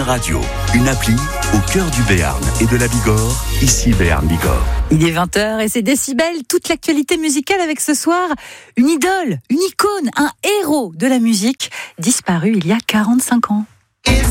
Radio, une appli au cœur du Béarn et de la Bigorre, ici Béarn Bigorre. Il est 20h et c'est Décibel, toute l'actualité musicale avec ce soir une idole, une icône, un héros de la musique disparu il y a 45 ans.